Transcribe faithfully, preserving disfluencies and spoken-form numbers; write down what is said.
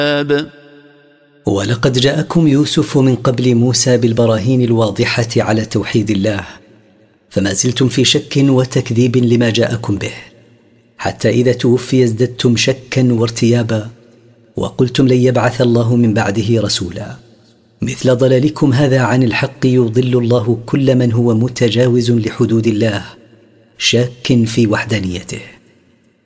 ولقد جاءكم يوسف من قبل موسى بالبراهين الواضحة على توحيد الله، فما زلتم في شك وتكذيب لما جاءكم به، حتى إذا توفي ازددتم شكا وارتيابا، وقلتم لن يبعث الله من بعده رسولا. مثل ضلالكم هذا عن الحق يضل الله كل من هو متجاوز لحدود الله، شاك في وحدانيته.